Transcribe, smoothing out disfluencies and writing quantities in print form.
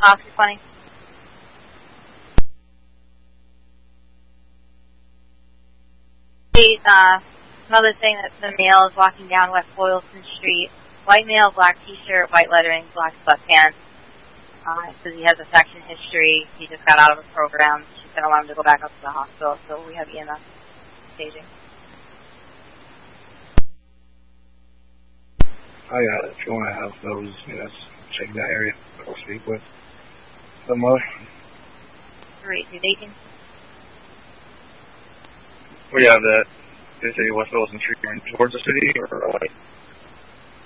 Oscar 20. Another thing that the male is walking down West Boylston Street. White male, black t-shirt, white lettering, black sweatpants. Says he has a section history. He just got out of a program. She's going to want him to go back up to the hospital, so we have EMS staging. If you want to have those, check that area. I'll speak with the mother. Great. You're dating? We have that. Is it West Boylston Street towards the city or like